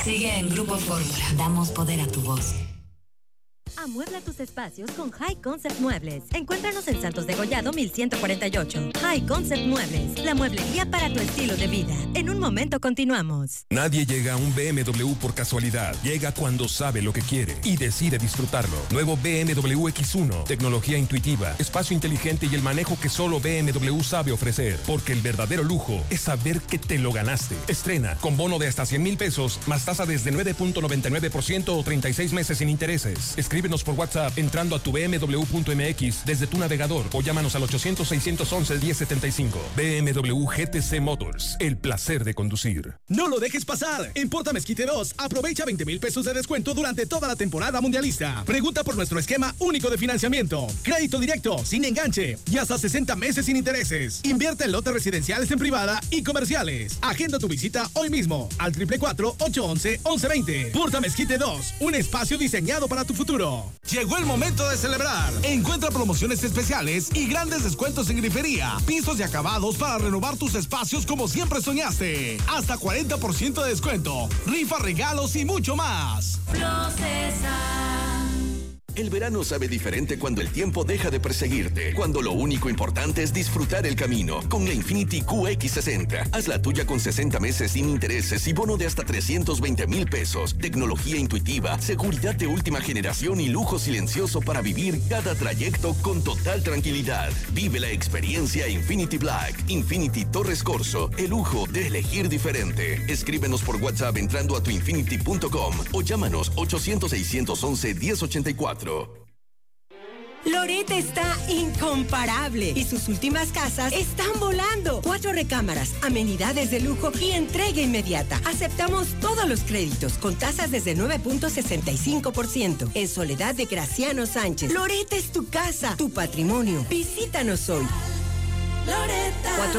Sigue en Grupo Fórmula. Damos poder a tu voz. Amuebla tus espacios con High Concept Muebles. Encuéntranos en Santos Degollado 1148. High Concept Muebles, la mueblería para tu estilo de vida. En un momento continuamos. Nadie llega a un BMW por casualidad. Llega cuando sabe lo que quiere y decide disfrutarlo. Nuevo BMW X1. Tecnología intuitiva, espacio inteligente y el manejo que solo BMW sabe ofrecer. Porque el verdadero lujo es saber que te lo ganaste. Estrena con bono de hasta 100,000 pesos, más tasa desde 9.99% o 36 meses sin intereses. Escríbenos por WhatsApp entrando a tu bmw.mx desde tu navegador o llámanos al 800-611-1075. BMW GTC Motors, el placer de conducir. No lo dejes pasar. En Porta Mezquite 2, aprovecha 20,000 pesos de descuento durante toda la temporada mundialista. Pregunta por nuestro esquema único de financiamiento. Crédito directo, sin enganche y hasta 60 meses sin intereses. Invierte en lotes residenciales en privada y comerciales. Agenda tu visita hoy mismo al 444-811-1120. Porta Mezquite 2, un espacio diseñado para tu futuro. Llegó el momento de celebrar. Encuentra promociones especiales y grandes descuentos en grifería, pisos y acabados para renovar tus espacios como siempre soñaste. Hasta 40% de descuento, rifa, regalos y mucho más. Procesa. El verano sabe diferente cuando el tiempo deja de perseguirte, cuando lo único importante es disfrutar el camino. Con la Infiniti QX60, haz la tuya con 60 meses sin intereses y bono de hasta 320,000 pesos. Tecnología intuitiva, seguridad de última generación y lujo silencioso para vivir cada trayecto con total tranquilidad. Vive la experiencia Infiniti Black, Infiniti Torres Corso, el lujo de elegir diferente. Escríbenos por WhatsApp entrando a tuinfinity.com o llámanos 800-611-1084. Loret está incomparable y sus últimas casas están volando. 4 recámaras, amenidades de lujo y entrega inmediata. Aceptamos todos los créditos con tasas desde 9.65%. En Soledad de Graciano Sánchez. Loret es tu casa, tu patrimonio. Visítanos hoy. Loretta.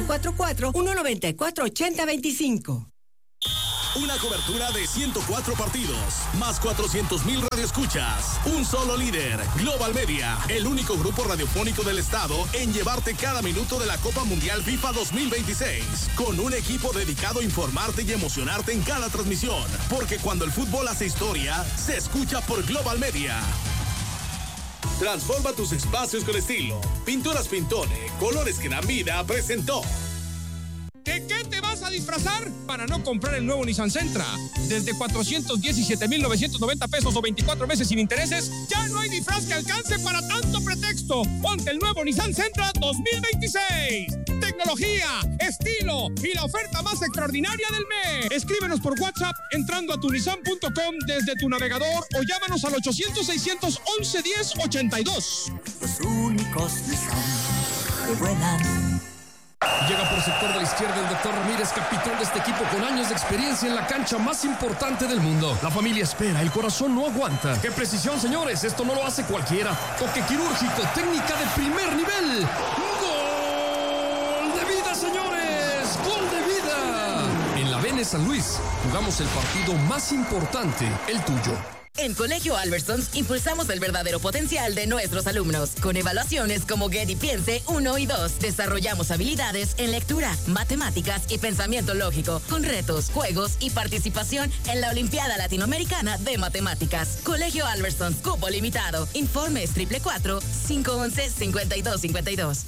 444-194-8025. Una cobertura de 104 partidos, más 400,000 radioescuchas. Un solo líder, Global Media, el único grupo radiofónico del estado en llevarte cada minuto de la Copa Mundial FIFA 2026. Con un equipo dedicado a informarte y emocionarte en cada transmisión. Porque cuando el fútbol hace historia, se escucha por Global Media. Transforma tus espacios con estilo. Pinturas Pintone, colores que dan vida, presentó. ¿De qué te vas a disfrazar para no comprar el nuevo Nissan Sentra? Desde 417,990 pesos o 24 meses sin intereses, ya no hay disfraz que alcance para tanto pretexto. Ponte el nuevo Nissan Sentra 2026. Tecnología, estilo y la oferta más extraordinaria del mes. Escríbenos por WhatsApp entrando a tunissan.com desde tu navegador o llámanos al 800-611-1082. Los únicos Nissan que vuelan. Llega por sector de la izquierda el doctor Ramírez, capitán de este equipo con años de experiencia en la cancha más importante del mundo. La familia espera, el corazón no aguanta. ¡Qué precisión, señores! Esto no lo hace cualquiera. Toque quirúrgico, técnica de primer nivel. ¡Gol de vida, señores! ¡Gol de vida! En la Vene San Luis jugamos el partido más importante, el tuyo. En Colegio Albertsons impulsamos el verdadero potencial de nuestros alumnos. Con evaluaciones como Get y Piense 1 y 2, desarrollamos habilidades en lectura, matemáticas y pensamiento lógico, con retos, juegos y participación en la Olimpiada Latinoamericana de Matemáticas. Colegio Albertsons, cupo limitado. Informes 444-511-5252.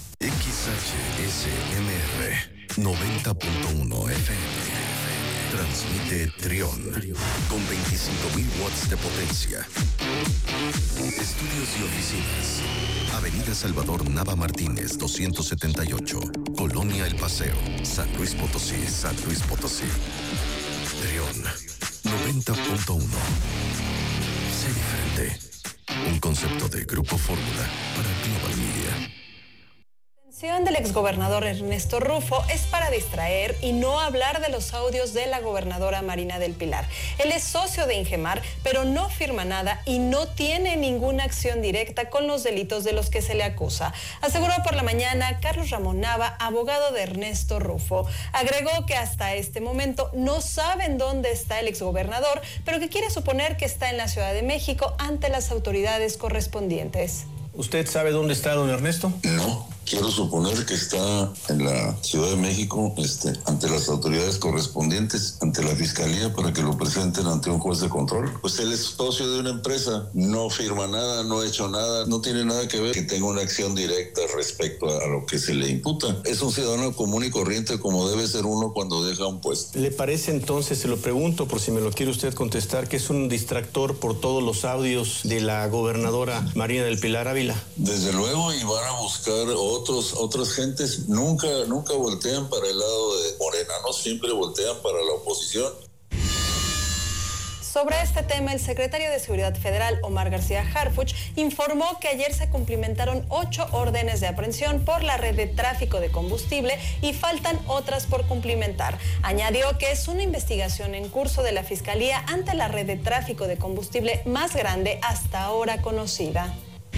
XHSMR 90.1 FM. Transmite Trión con 25,000 watts de potencia. Estudios y oficinas. Avenida Salvador Nava Martínez 278, Colonia El Paseo, San Luis Potosí, San Luis Potosí. Trión 90.1. Sé diferente. Un concepto de Grupo Fórmula para Global Media. La intención del exgobernador Ernesto Rufo es para distraer y no hablar de los audios de la gobernadora Marina del Pilar. Él es socio de Ingemar, pero no firma nada y no tiene ninguna acción directa con los delitos de los que se le acusa. Aseguró por la mañana Carlos Ramón Nava, abogado de Ernesto Rufo. Agregó que hasta este momento no saben dónde está el exgobernador, pero que quiere suponer que está en la Ciudad de México ante las autoridades correspondientes. ¿Usted sabe dónde está don Ernesto? No. quiero suponer que está en la Ciudad de México, ante las autoridades correspondientes, ante la Fiscalía, para que lo presenten ante un juez de control. Pues él es socio de una empresa, no firma nada, no ha hecho nada, no tiene nada que ver que tenga una acción directa respecto a lo que se le imputa. Es un ciudadano común y corriente como debe ser uno cuando deja un puesto. ¿Le parece entonces, se lo pregunto por si me lo quiere usted contestar, que es un distractor por todos los audios de la gobernadora Marina del Pilar Ávila? Desde luego, y van a buscar otras gentes. Nunca voltean para el lado de Morena, no siempre voltean para la oposición. Sobre este tema, el secretario de Seguridad Federal, Omar García Harfuch, informó que ayer se cumplimentaron 8 órdenes de aprehensión por la red de tráfico de combustible y faltan otras por cumplimentar. Añadió que es una investigación en curso de la Fiscalía ante la red de tráfico de combustible más grande hasta ahora conocida.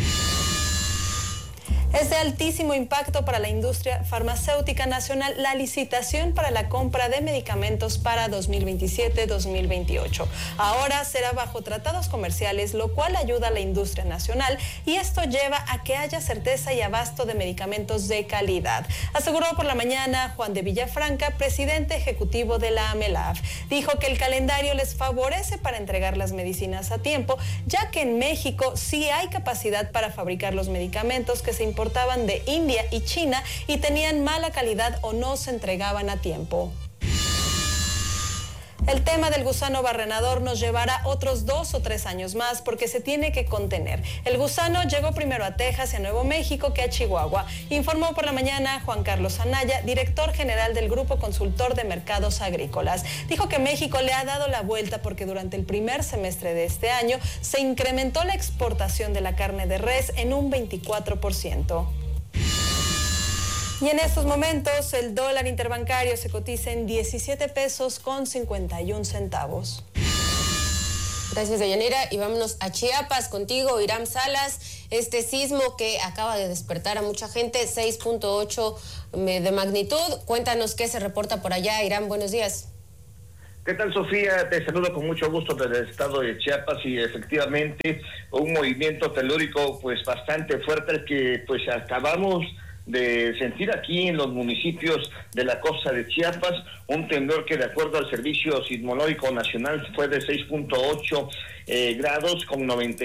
Es de altísimo impacto para la industria farmacéutica nacional la licitación para la compra de medicamentos para 2027-2028. Ahora será bajo tratados comerciales, lo cual ayuda a la industria nacional y esto lleva a que haya certeza y abasto de medicamentos de calidad. Aseguró por la mañana Juan de Villafranca, presidente ejecutivo de la AMELAF. Dijo que el calendario les favorece para entregar las medicinas a tiempo, ya que en México sí hay capacidad para fabricar los medicamentos que se importaban de India y China y tenían mala calidad o no se entregaban a tiempo. El tema del gusano barrenador nos llevará otros 2 o 3 años más porque se tiene que contener. El gusano llegó primero a Texas y a Nuevo México que a Chihuahua, informó por la mañana Juan Carlos Anaya, director general del Grupo Consultor de Mercados Agrícolas. Dijo que México le ha dado la vuelta porque durante el primer semestre de este año se incrementó la exportación de la carne de res en un 24%. Y en estos momentos el dólar interbancario se cotiza en 17 pesos con 51 centavos. Gracias, Deyanira. Y vámonos a Chiapas contigo, Iram Salas. Este sismo que acaba de despertar a mucha gente, 6.8 de magnitud. Cuéntanos qué se reporta por allá, Iram. Buenos días. ¿Qué tal, Sofía? Te saludo con mucho gusto desde el estado de Chiapas y efectivamente un movimiento telúrico pues bastante fuerte el que pues acabamos de sentir aquí en los municipios de la costa de Chiapas, un temblor que de acuerdo al Servicio Sismológico Nacional fue de 6.8 grados con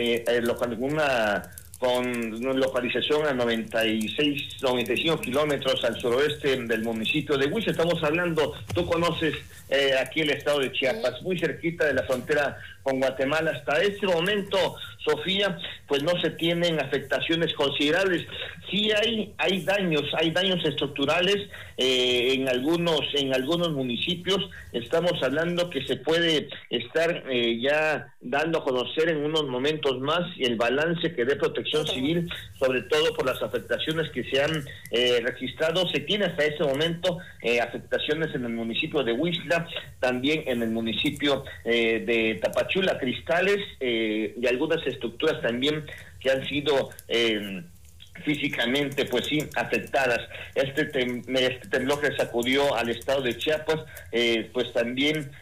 con localización a 95 kilómetros al suroeste del municipio de Huiz. Estamos hablando, tú conoces aquí el estado de Chiapas, muy cerquita de la frontera con Guatemala. Hasta este momento, Sofía, pues no se tienen afectaciones considerables. Sí hay daños estructurales en algunos municipios. Estamos hablando que se puede estar ya dando a conocer en unos momentos más el balance que dé Protección Civil, sobre todo por las afectaciones que se han registrado. Se tiene hasta ese momento afectaciones en el municipio de Huixla, también en el municipio de Tapachula, Cristales, y algunas estructuras también que han sido físicamente pues sí afectadas. Este temblor que sacudió al estado de Chiapas pues también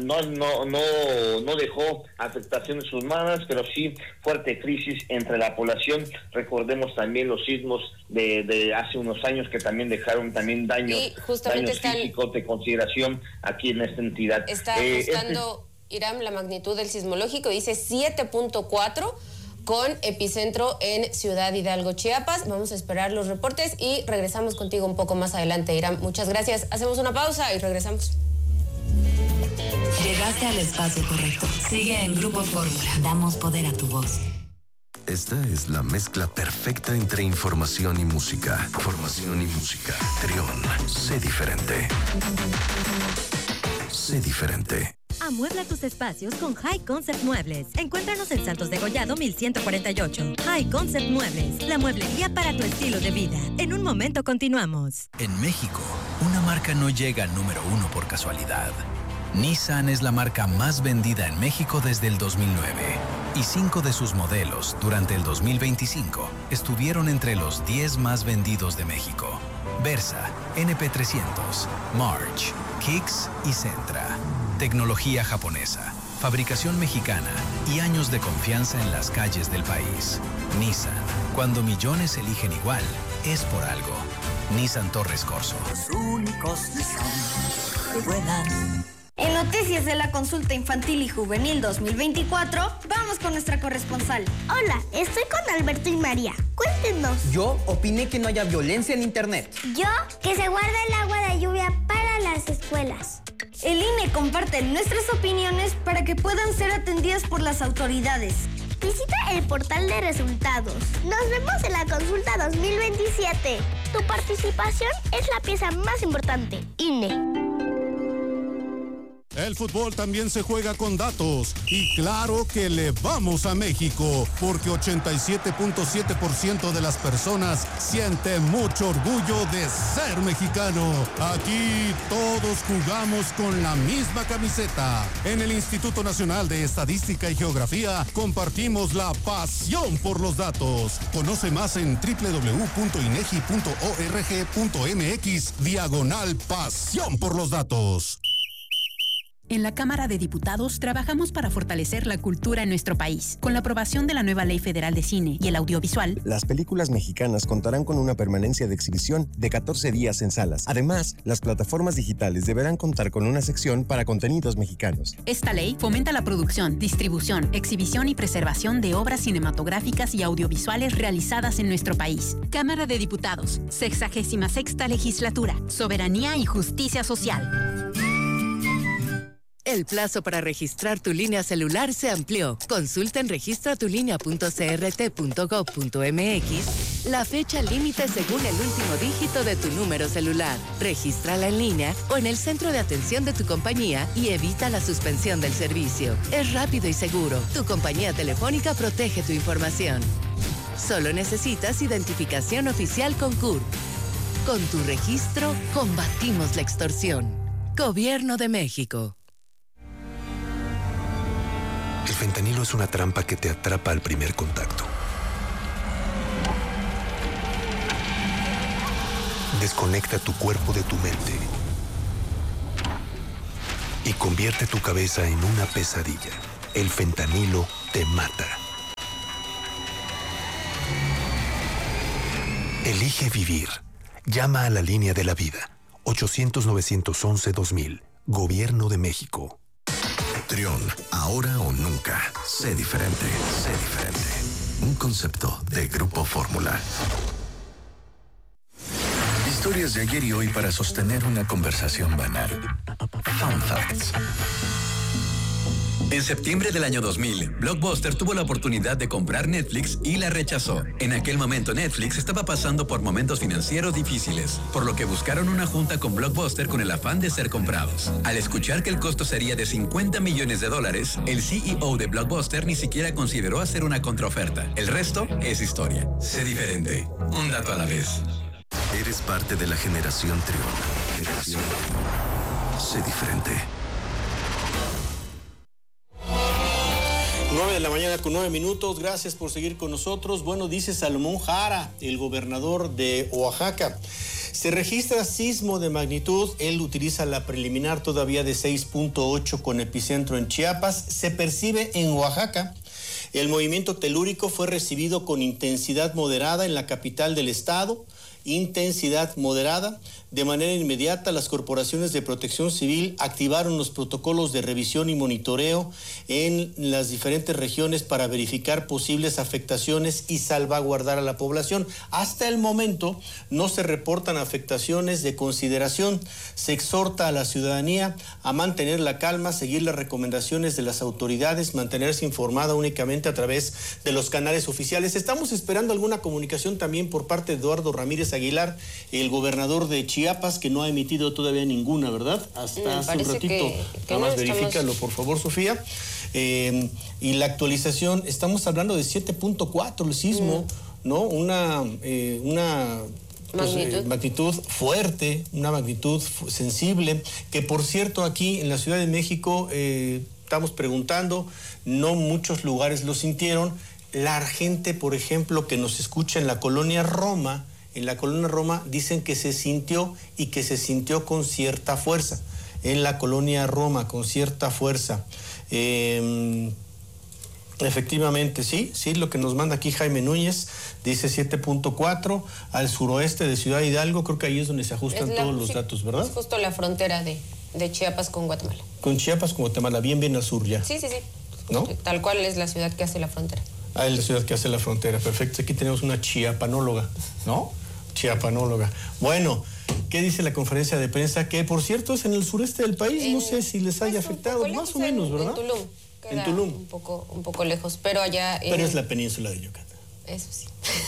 no dejó afectaciones humanas, pero sí fuerte crisis entre la población. Recordemos también los sismos de hace unos años que también dejaron también daños físicos de consideración aquí en esta entidad. Está buscando Iram la magnitud del sismológico, dice 7.4 con epicentro en Ciudad Hidalgo, Chiapas. Vamos a esperar los reportes y regresamos contigo un poco más adelante, Iram. Muchas gracias. Hacemos una pausa y regresamos. Llegaste al espacio correcto. Sigue en Grupo Fórmula. Damos poder a tu voz. Esta es la mezcla perfecta entre información y música. Formación y música. Trión. Sé diferente. Sé diferente. Amuebla tus espacios con High Concept Muebles. Encuéntranos en Santos de Gollado 1148. High Concept Muebles, la mueblería para tu estilo de vida. En un momento continuamos. En México, una marca no llega al número 1 por casualidad. Nissan es la marca más vendida en México desde el 2009. Y 5 de sus modelos durante el 2025 estuvieron entre los 10 más vendidos de México. Versa, NP300, March, Kicks y Sentra. Tecnología japonesa, fabricación mexicana y años de confianza en las calles del país. Nissan, cuando millones eligen igual, es por algo. Nissan Torres Corso. Los únicos Nissan que vuelan. En noticias de la consulta infantil y juvenil 2024, vamos con nuestra corresponsal. Hola, estoy con Alberto y María. Cuéntenos. Yo opiné que no haya violencia en internet. Yo, que se guarde el agua de lluvia para las escuelas. El INE comparte nuestras opiniones para que puedan ser atendidas por las autoridades. Visita el portal de resultados. Nos vemos en la consulta 2027. Tu participación es la pieza más importante. INE. El fútbol también se juega con datos y claro que le vamos a México porque 87.7% de las personas siente mucho orgullo de ser mexicano. Aquí todos jugamos con la misma camiseta. En el Instituto Nacional de Estadística y Geografía compartimos la pasión por los datos. Conoce más en www.inegi.org.mx/pasión por los datos. En la Cámara de Diputados trabajamos para fortalecer la cultura en nuestro país. Con la aprobación de la nueva Ley Federal de Cine y el Audiovisual, las películas mexicanas contarán con una permanencia de exhibición de 14 días en salas. Además, las plataformas digitales deberán contar con una sección para contenidos mexicanos. Esta ley fomenta la producción, distribución, exhibición y preservación de obras cinematográficas y audiovisuales realizadas en nuestro país. Cámara de Diputados, 66ª Legislatura, Soberanía y Justicia Social. El plazo para registrar tu línea celular se amplió. Consulta en registratulinea.crt.gov.mx la fecha límite según el último dígito de tu número celular. Regístrala en línea o en el centro de atención de tu compañía y evita la suspensión del servicio. Es rápido y seguro. Tu compañía telefónica protege tu información. Solo necesitas identificación oficial con CURP. Con tu registro, combatimos la extorsión. Gobierno de México. El fentanilo es una trampa que te atrapa al primer contacto. Desconecta tu cuerpo de tu mente y convierte tu cabeza en una pesadilla. El fentanilo te mata. Elige vivir. Llama a la línea de la vida. 800-911-2000. Gobierno de México. Trión, ahora o nunca. Sé diferente, sé diferente. Un concepto de Grupo Fórmula. Historias de ayer y hoy para sostener una conversación banal. Fun Facts. En septiembre del año 2000, Blockbuster tuvo la oportunidad de comprar Netflix y la rechazó. En aquel momento Netflix estaba pasando por momentos financieros difíciles, por lo que buscaron una junta con Blockbuster con el afán de ser comprados. Al escuchar que el costo sería de $50 millones, el CEO de Blockbuster ni siquiera consideró hacer una contraoferta. El resto es historia. Sé diferente. Un dato a la vez. Eres parte de la generación Trión. Generación. Sé diferente. 9 de la mañana con 9 minutos. Gracias por seguir con nosotros. Bueno, dice Salomón Jara, el gobernador de Oaxaca. Se registra sismo de magnitud. Él utiliza la preliminar todavía de 6.8 con epicentro en Chiapas. Se percibe en Oaxaca. El movimiento telúrico fue recibido con intensidad moderada en la capital del estado. Intensidad moderada. De manera inmediata, las corporaciones de protección civil activaron los protocolos de revisión y monitoreo en las diferentes regiones para verificar posibles afectaciones y salvaguardar a la población. Hasta el momento no se reportan afectaciones de consideración. Se exhorta a la ciudadanía a mantener la calma, seguir las recomendaciones de las autoridades, mantenerse informada únicamente a través de los canales oficiales. Estamos esperando alguna comunicación también por parte de Eduardo Ramírez Aguilar, el gobernador de Chiapas, que no ha emitido todavía ninguna, ¿verdad? Hasta hace un ratito. Nada más verifícalo, por favor, Sofía. Y la actualización, estamos hablando de 7.4 el sismo, ¿no? Una magnitud fuerte, una magnitud sensible, que por cierto aquí en la Ciudad de México estamos preguntando, no muchos lugares lo sintieron. La gente, por ejemplo, que nos escucha en la colonia Roma, dicen que se sintió y que se sintió con cierta fuerza. en la colonia Roma con cierta fuerza. Efectivamente, sí, lo que nos manda aquí Jaime Núñez, dice 7.4 al suroeste de Ciudad Hidalgo, creo que ahí es donde se ajustan todos los datos, ¿verdad? Es justo la frontera de Chiapas con Guatemala. Con Chiapas, con Guatemala, bien al sur ya. Sí. ¿No? Tal cual es la ciudad que hace la frontera. Ah, es la ciudad que hace la frontera, perfecto. Aquí tenemos una chiapanóloga, ¿no? Chiapanóloga. Bueno, ¿qué dice la conferencia de prensa? Que, por cierto, es en el sureste del país, no sé si les haya afectado, más o menos, ¿verdad? En Tulum. En Tulum. Un poco lejos, pero allá... Pero es la península de Yucatán. Eso sí.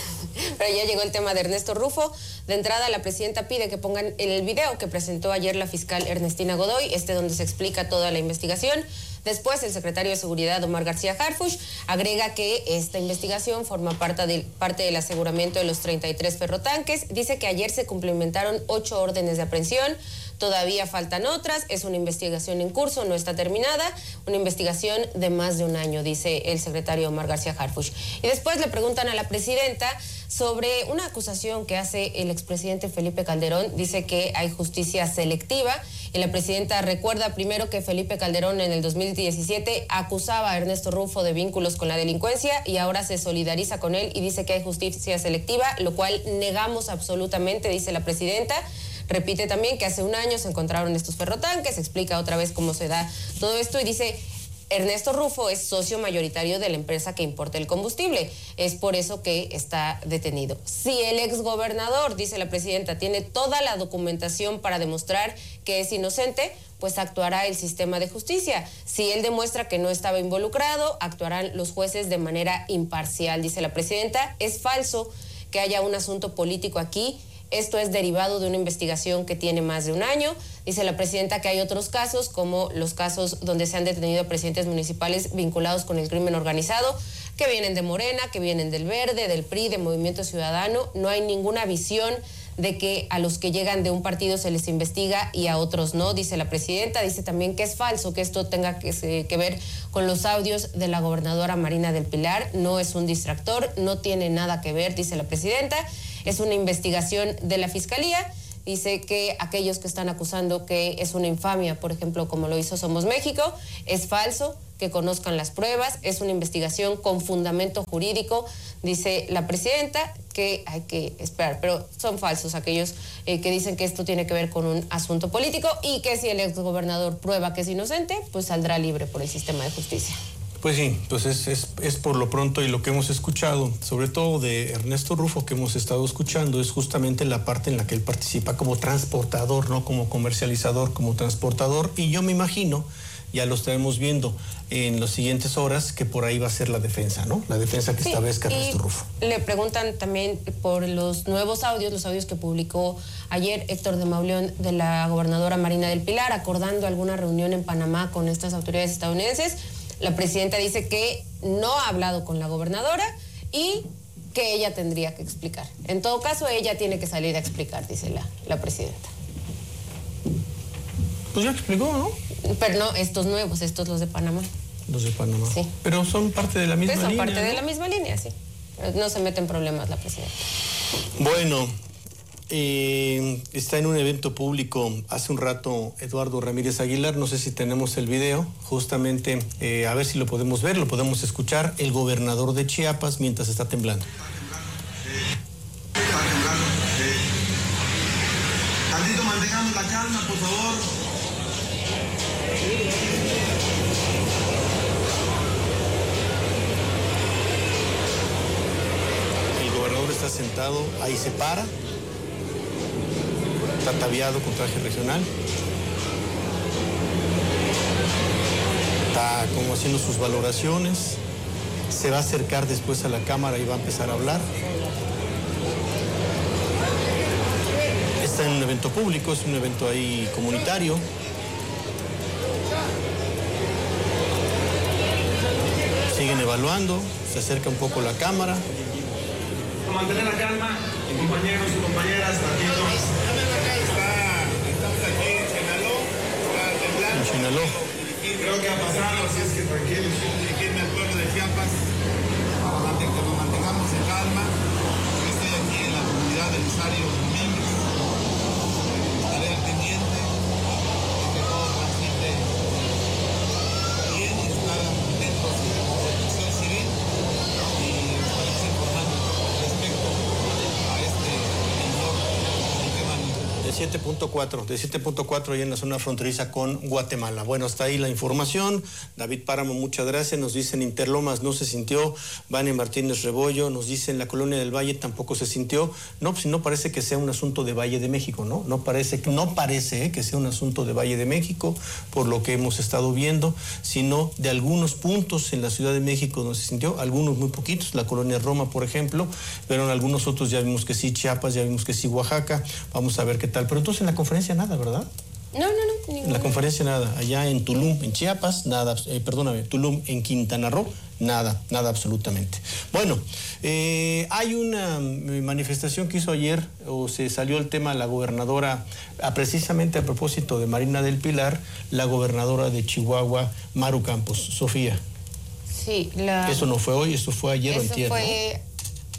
Pero ya llegó el tema de Ernesto Rufo. De entrada, la presidenta pide que pongan el video que presentó ayer la fiscal Ernestina Godoy, donde se explica toda la investigación. Después, el secretario de Seguridad, Omar García Harfuch, agrega que esta investigación forma parte del aseguramiento de los 33 ferrotanques. Dice que ayer se cumplimentaron 8 órdenes de aprehensión. Todavía faltan otras, es una investigación en curso, no está terminada, una investigación de más de un año, dice el secretario Omar García Harfuch. Y después le preguntan a la presidenta sobre una acusación que hace el expresidente Felipe Calderón, dice que hay justicia selectiva, y la presidenta recuerda primero que Felipe Calderón en el 2017 acusaba a Ernesto Rufo de vínculos con la delincuencia y ahora se solidariza con él y dice que hay justicia selectiva, lo cual negamos absolutamente, dice la presidenta. Repite también que hace un año se encontraron estos ferrotanques, explica otra vez cómo se da todo esto y dice, Ernesto Rufo es socio mayoritario de la empresa que importa el combustible, es por eso que está detenido. Si el exgobernador, dice la presidenta, tiene toda la documentación para demostrar que es inocente, pues actuará el sistema de justicia. Si él demuestra que no estaba involucrado, actuarán los jueces de manera imparcial, dice la presidenta. Es falso que haya un asunto político aquí. Esto es derivado de una investigación que tiene más de un año. Dice la presidenta que hay otros casos, como los casos donde se han detenido a presidentes municipales vinculados con el crimen organizado, que vienen de Morena, que vienen del Verde, del PRI, de Movimiento Ciudadano. No hay ninguna visión de que a los que llegan de un partido se les investiga y a otros no, dice la presidenta. Dice también que es falso que esto tenga que ver con los audios de la gobernadora Marina del Pilar. No es un distractor, no tiene nada que ver, dice la presidenta. Es una investigación de la Fiscalía. Dice que aquellos que están acusando que es una infamia, por ejemplo, como lo hizo Somos México, es falso, que conozcan las pruebas, es una investigación con fundamento jurídico, dice la presidenta, que hay que esperar, pero son falsos aquellos que dicen que esto tiene que ver con un asunto político y que si el exgobernador prueba que es inocente, pues saldrá libre por el sistema de justicia. Pues sí, pues es por lo pronto, y lo que hemos escuchado, sobre todo de Ernesto Rufo, que hemos estado escuchando, es justamente la parte en la que él participa como transportador, no como comercializador, como transportador, y yo me imagino, ya lo estaremos viendo en las siguientes horas, que por ahí va a ser la defensa, ¿no? La defensa que establezca Ernesto Rufo. Le preguntan también por los nuevos audios, los audios que publicó ayer Héctor de Mauleón de la gobernadora Marina del Pilar, acordando alguna reunión en Panamá con estas autoridades estadounidenses. La presidenta dice que no ha hablado con la gobernadora y que ella tendría que explicar. En todo caso, ella tiene que salir a explicar, dice la presidenta. Pues ya explicó, ¿no? Pero no, estos nuevos, estos los de Panamá. Los de Panamá. Sí. Pero son parte de la misma línea. Son parte de la misma línea, sí. No se mete en problemas la presidenta. Bueno, está en un evento público hace un rato Eduardo Ramírez Aguilar, no sé si tenemos el video, justamente a ver si lo podemos ver, lo podemos escuchar, el gobernador de Chiapas mientras está temblando. Tantito, mantengamos la calma, por favor. El gobernador está sentado, ahí se para. Está ataviado con traje regional. Está como haciendo sus valoraciones. Se va a acercar después a la cámara y va a empezar a hablar. Está en un evento público, es un evento ahí comunitario. Siguen evaluando, se acerca un poco la cámara. Mantener la calma, compañeros y compañeras, estamos aquí en Chenaló, está temblando. En Chenaló. Creo que ha pasado, así es que tranquilos, dirigirme al pueblo de Chiapas para que nos mantengamos en calma. Yo estoy aquí en la comunidad del Rosario Domínguez, estaré al pendiente de que todo 7.4 ahí en la zona fronteriza con Guatemala. Bueno, hasta ahí la información. David Páramo, muchas gracias. Nos dicen Interlomas no se sintió. Vane Martínez Rebollo nos dicen la Colonia del Valle tampoco se sintió. No, pues no parece que sea un asunto de Valle de México, ¿no? No parece que sea un asunto de Valle de México, por lo que hemos estado viendo, sino de algunos puntos en la Ciudad de México donde se sintió, algunos muy poquitos, la Colonia Roma, por ejemplo, pero en algunos otros ya vimos que sí, Chiapas, ya vimos que sí, Oaxaca. Vamos a ver qué tal. Pero entonces en la conferencia nada, ¿verdad? No. En la conferencia nada. Allá en Tulum, en Chiapas, nada. Tulum, en Quintana Roo, nada absolutamente. Bueno, hay una manifestación que hizo ayer, o se salió el tema, la gobernadora, precisamente a propósito de Marina del Pilar, la gobernadora de Chihuahua, Maru Campos. Sofía. Sí, Eso no fue hoy, eso fue ayer o antier, fue... ¿no?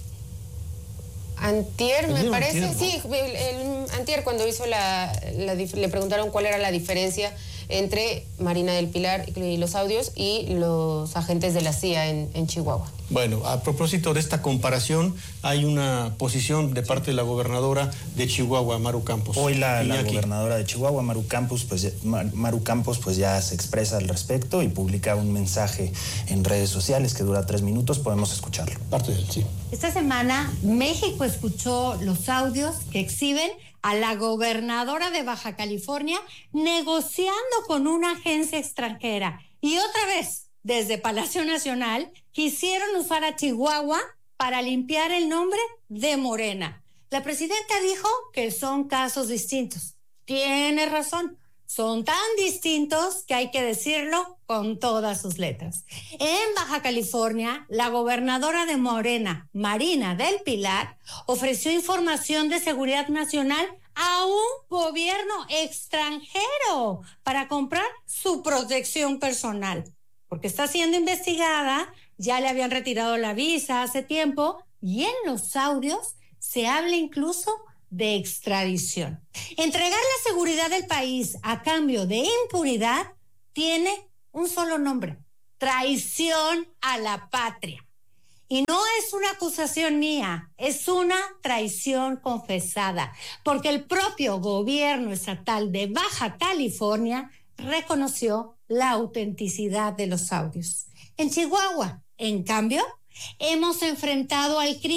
Antier, me parece. Antier, ¿no? Sí, el antier cuando hizo le preguntaron cuál era la diferencia entre Marina del Pilar y los audios y los agentes de la CIA en Chihuahua. Bueno, a propósito de esta comparación, hay una posición de parte de la gobernadora de Chihuahua, Maru Campos. Hoy la gobernadora de Chihuahua, Maru Campos, pues ya se expresa al respecto y publica un mensaje en redes sociales que dura 3 minutos. Podemos escucharlo. Parte de él, sí. Esta semana México escuchó los audios que exhiben a la gobernadora de Baja California negociando con una agencia extranjera. Y otra vez, desde Palacio Nacional, quisieron usar a Chihuahua para limpiar el nombre de Morena. La presidenta dijo que son casos distintos. Tiene razón. Son tan distintos que hay que decirlo con todas sus letras. En Baja California, la gobernadora de Morena, Marina del Pilar, ofreció información de seguridad nacional a un gobierno extranjero para comprar su protección personal. Porque está siendo investigada, ya le habían retirado la visa hace tiempo y en los audios se habla incluso de extradición. Entregar la seguridad del país a cambio de impunidad tiene un solo nombre: traición a la patria. Y no es una acusación mía, es una traición confesada, porque el propio gobierno estatal de Baja California reconoció la autenticidad de los audios. En Chihuahua, en cambio, hemos enfrentado al crimen